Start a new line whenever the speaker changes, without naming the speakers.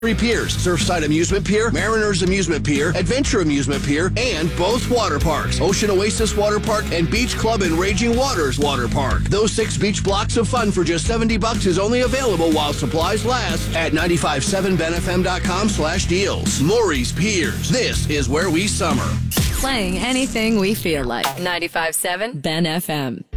Three piers, Surfside Amusement Pier, Mariners Amusement Pier, Adventure Amusement Pier, and both water parks, Ocean Oasis Water Park and Beach Club and Raging Waters Water Park. Those 6 beach blocks of fun for just $70 is only available while supplies last at 957benfm.com/deals. Maury's Piers. This is where we summer.
Playing anything we feel like. 95.7 Ben FM.